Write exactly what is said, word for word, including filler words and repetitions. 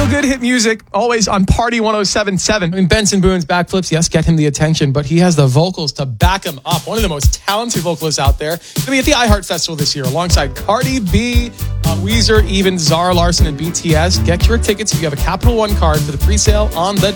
Feel good hit music, always on Party one oh seven point seven. I mean, Benson Boone's backflips, yes, get him the attention, but he has the vocals to back him up. One of the most talented vocalists out there. Going to be at the iHeart Festival this year alongside Cardi B, uh, Weezer, even Zara Larsson, and B T S. Get your tickets if you have a Capital One card for the pre-sale on the